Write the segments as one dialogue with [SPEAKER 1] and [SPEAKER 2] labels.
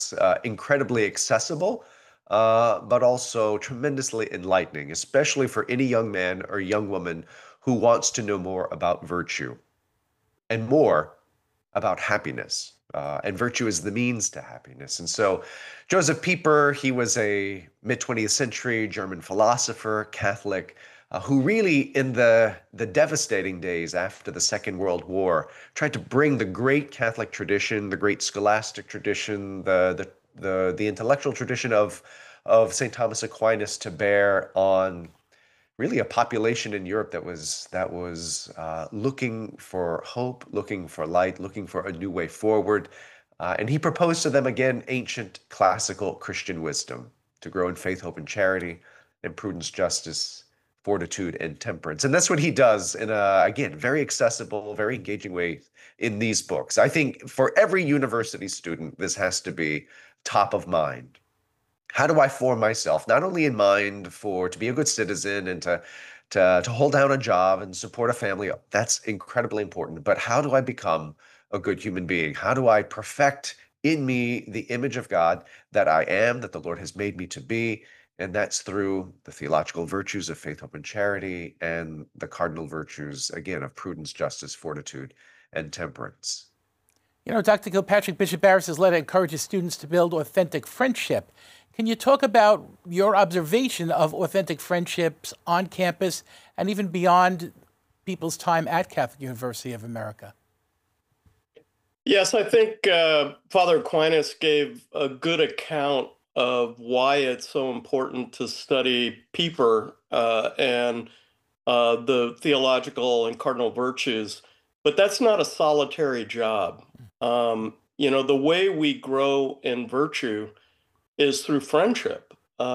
[SPEAKER 1] incredibly accessible, but also tremendously enlightening, especially for any young man or young woman who wants to know more about virtue and more about happiness. And virtue is the means to happiness. And so, Joseph Pieper, he was a mid 20th century German philosopher, Catholic, who really, in the devastating days after the Second World War, tried to bring the great Catholic tradition, the great scholastic tradition, the intellectual tradition of St. Thomas Aquinas to bear on really a population in Europe that was looking for hope, looking for light, looking for a new way forward. And he proposed to them again ancient classical Christian wisdom to grow in faith, hope, and charity, and prudence, justice, fortitude, and temperance. And that's what he does in a, again, very accessible, very engaging way in these books. I think for every university student, this has to be top of mind. How do I form myself, not only in mind for to be a good citizen and to hold down a job and support a family? That's incredibly important. But how do I become a good human being? How do I perfect in me the image of God that I am, that the Lord has made me to be? And that's through the theological virtues of faith, hope, and charity, and the cardinal virtues, again, of prudence, justice, fortitude, and temperance.
[SPEAKER 2] You know, Dr. Kilpatrick, Bishop Barris's letter encourages students to build authentic friendship. Can you talk about your observation of authentic friendships on campus and even beyond people's time at Catholic University of America?
[SPEAKER 3] Yes, I think Father Aquinas gave a good account of why it's so important to study Pieper and the theological and cardinal virtues. But that's not a solitary job. The way we grow in virtue is through friendship.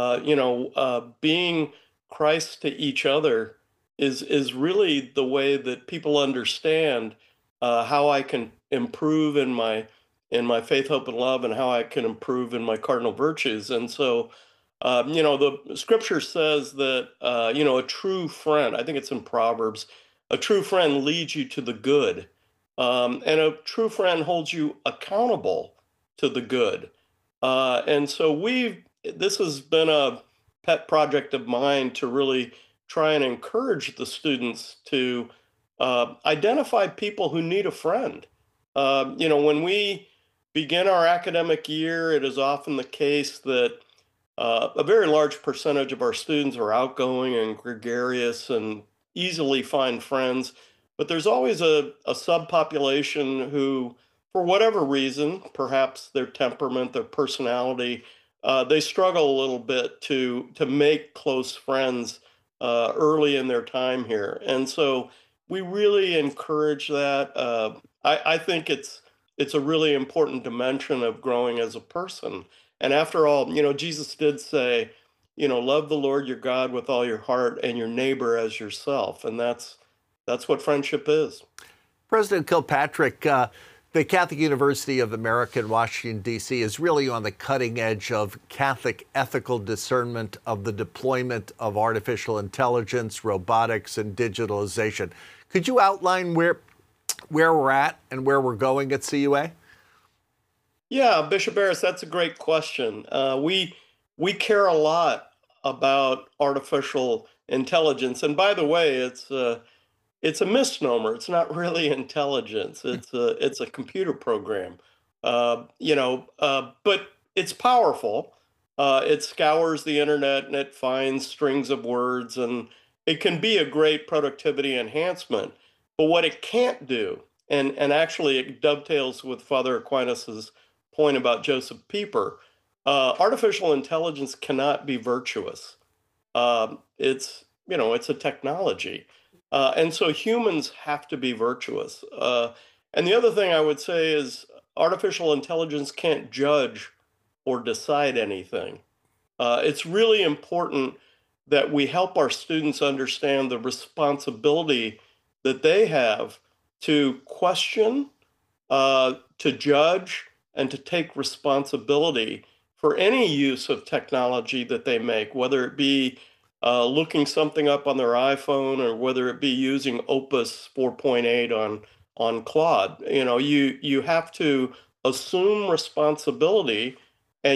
[SPEAKER 3] Being Christ to each other is really the way that people understand how I can improve in my faith, hope, and love, and how I can improve in my cardinal virtues. And so, the Scripture says that a true friend. I think it's in Proverbs. A true friend leads you to the good, and a true friend holds you accountable to the good. And so this has been a pet project of mine to really try and encourage the students to identify people who need a friend. When we begin our academic year, it is often the case that a very large percentage of our students are outgoing and gregarious and easily find friends. But there's always a subpopulation who, for whatever reason, perhaps their temperament, their personality, they struggle a little bit to make close friends early in their time here. And so we really encourage that. I think it's a really important dimension of growing as a person. And after all, Jesus did say, love the Lord your God with all your heart and your neighbor as yourself. And that's what friendship is.
[SPEAKER 4] President Kilpatrick, the Catholic University of America in Washington, D.C. is really on the cutting edge of Catholic ethical discernment of the deployment of artificial intelligence, robotics, and digitalization. Could you outline where we're at and where we're going at CUA?
[SPEAKER 3] Yeah, Bishop Barris, that's a great question. We care a lot about artificial intelligence. And by the way, it's a misnomer. It's not really intelligence. It's a computer program. But it's powerful. It scours the internet and it finds strings of words, and it can be a great productivity enhancement. But what it can't do, and actually it dovetails with Father Aquinas's point about Joseph Pieper, artificial intelligence cannot be virtuous. It's a technology. And so humans have to be virtuous. And the other thing I would say is artificial intelligence can't judge or decide anything. It's really important that we help our students understand the responsibility that they have to question, to judge, and to take responsibility for any use of technology that they make, whether it be looking something up on their iPhone or whether it be using Opus 4.8 on Claude. You have to assume responsibility